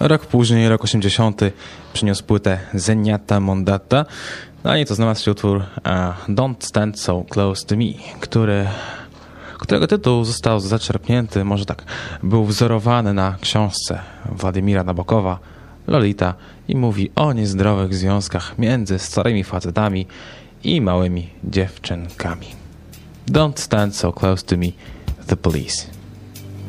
Rok później, rok 80, przyniósł płytę Zenyatta Mondatta. No i to znalazł się utwór Don't Stand So Close To Me, którego tytuł został zaczerpnięty, może tak, był wzorowany na książce Władimira Nabokowa Lolita i mówi o niezdrowych związkach między starymi facetami i małymi dziewczynkami. Don't Stand So Close To Me, The Police.